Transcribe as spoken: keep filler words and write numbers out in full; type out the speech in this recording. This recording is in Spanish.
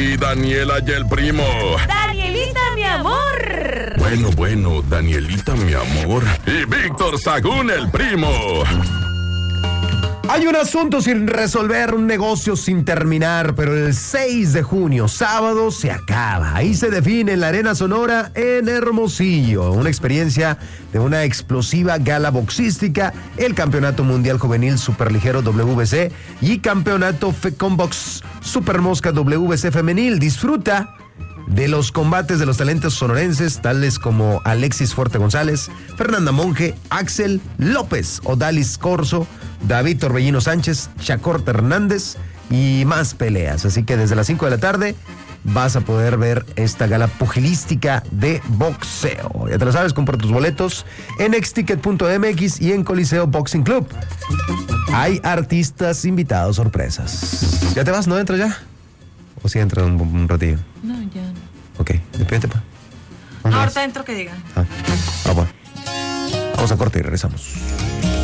y Daniela y el primo. Danielita, mi amor. Bueno, bueno, Danielita, mi amor. Y Víctor Sagún, el primo. Hay un asunto sin resolver, un negocio sin terminar, pero el seis de junio, sábado, se acaba. Ahí se define en la Arena Sonora en Hermosillo. Una experiencia de una explosiva gala boxística, el Campeonato Mundial Juvenil Superligero W B C y Campeonato Fecombox Supermosca W B C Femenil. Disfruta de los combates de los talentos sonorenses, tales como Alexis Fuerte González, Fernanda Monge, Axel López, Odalis Corso, David Torbellino Sánchez, Chacorta Hernández y más peleas. Así que desde las cinco de la tarde vas a poder ver esta gala pugilística de boxeo. Ya te lo sabes, compra tus boletos en exticket punto m x y en Coliseo Boxing Club. Hay artistas invitados sorpresas. ¿Ya te vas? ¿No entras ya? ¿O si sí entras un, un ratillo? No, ya no. Ok, despídete, pa. No, ahorita entro que digan. Ah, ah, bueno. Vamos a corte y regresamos.